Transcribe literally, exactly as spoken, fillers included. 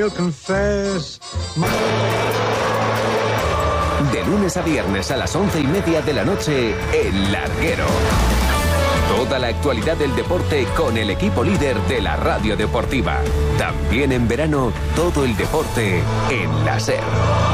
will confess my... De lunes a viernes a las once y media de la noche, El Larguero. Toda la actualidad del deporte con el equipo líder de la radio deportiva. También en verano, todo el deporte en la SER.